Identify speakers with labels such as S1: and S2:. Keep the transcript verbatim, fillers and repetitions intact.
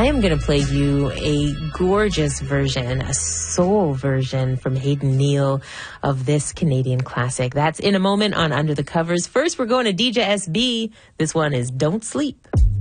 S1: I am going to play you a gorgeous version, a soul version from Hayden Neal of this Canadian classic. That's in a moment on Under the Covers. First, we're going to D J S B. This one is Don't Sleep.